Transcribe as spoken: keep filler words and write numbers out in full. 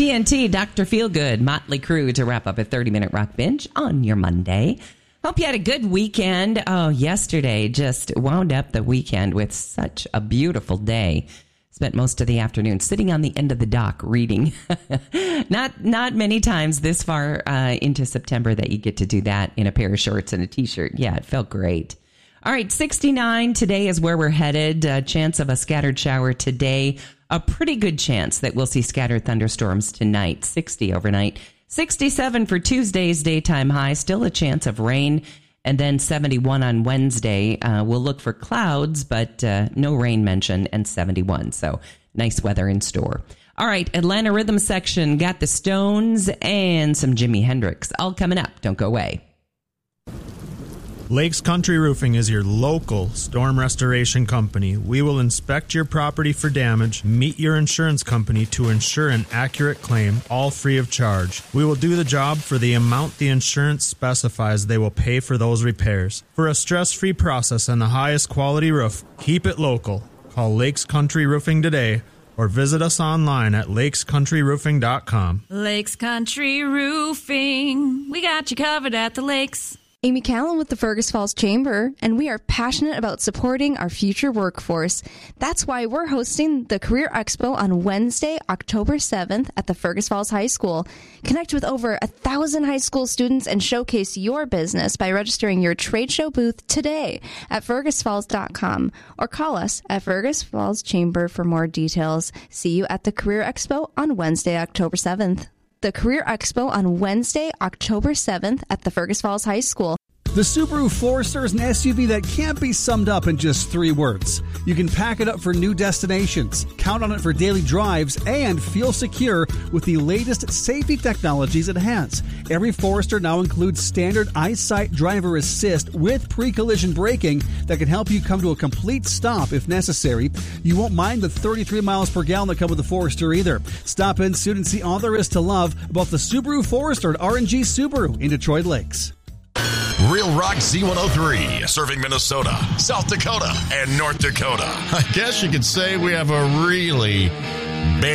T N T, Doctor Feelgood, Motley Crue to wrap up a thirty-minute rock binge on your Monday. Hope you had a good weekend. Oh, yesterday just wound up the weekend with such a beautiful day. Spent most of the afternoon sitting on the end of the dock reading. not not many times this far uh, into September that you get to do that in a pair of shorts and a T-shirt. Yeah, it felt great. All right, sixty-nine today is where we're headed. A chance of a scattered shower today. A pretty good chance that we'll see scattered thunderstorms tonight. sixty overnight. sixty-seven for Tuesday's daytime high. Still a chance of rain. And then seventy-one on Wednesday. Uh, we'll look for clouds, but uh, no rain mentioned, and seventy-one. So nice weather in store. All right, Atlanta Rhythm section. Got the Stones and some Jimi Hendrix. All coming up. Don't go away. Lakes Country Roofing is your local storm restoration company. We will inspect your property for damage, meet your insurance company to ensure an accurate claim, all free of charge. We will do the job for the amount the insurance specifies they will pay for those repairs. For a stress-free process and the highest quality roof, keep it local. Call Lakes Country Roofing today or visit us online at lakes country roofing dot com. Lakes Country Roofing. We got you covered at the lakes. Amy Callan with the Fergus Falls Chamber, and we are passionate about supporting our future workforce. That's why we're hosting the Career Expo on Wednesday, October seventh at the Fergus Falls High School. Connect with over a thousand high school students and showcase your business by registering your trade show booth today at fergus falls dot com or call us at Fergus Falls Chamber for more details. See you at the Career Expo on Wednesday, October seventh. The Career Expo on Wednesday, October seventh at the Fergus Falls High School. The Subaru Forester is an S U V that can't be summed up in just three words. You can pack it up for new destinations, count on it for daily drives, and feel secure with the latest safety technologies it has. Every Forester now includes standard EyeSight driver assist with pre-collision braking that can help you come to a complete stop if necessary. You won't mind the thirty-three miles per gallon that come with the Forester either. Stop in soon and see all there is to love about the Subaru Forester at R and G Subaru in Detroit Lakes. Real Rock Z one oh three, serving Minnesota, South Dakota, and North Dakota. I guess you could say we have a really big